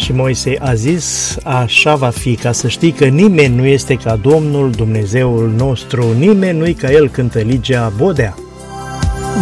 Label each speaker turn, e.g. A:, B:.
A: Și Moise a zis, așa va fi, ca să știi că nimeni nu este ca Domnul Dumnezeul nostru, nimeni nu-i ca El, cântă Ligia Bodea.